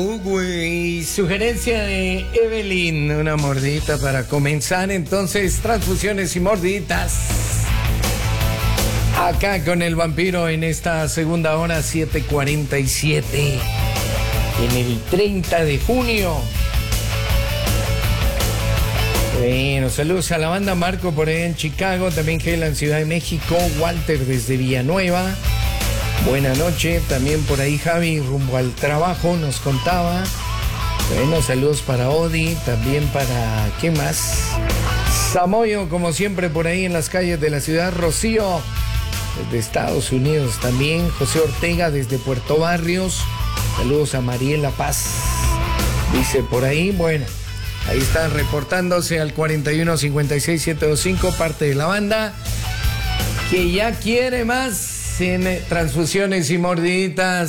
Y sugerencia de Evelyn, una mordidita para comenzar. Entonces, transfusiones y mordiditas. Acá con el vampiro en esta segunda hora, 7:47. En el 30 de junio. Bueno, saludos a la banda Marco por ahí en Chicago, también Gela en Ciudad de México, Walter desde Villanueva. Buena noche, también por ahí Javi rumbo al trabajo nos contaba. Bueno, saludos para Odi, también para, ¿qué más? Samoyo, como siempre, por ahí en las calles de la ciudad. Rocío, desde Estados Unidos también. José Ortega, desde Puerto Barrios. Saludos a Mariela Paz, dice por ahí. Bueno, ahí están reportándose al 41-56-725, parte de la banda que ya quiere más en transfusiones y mordiditas.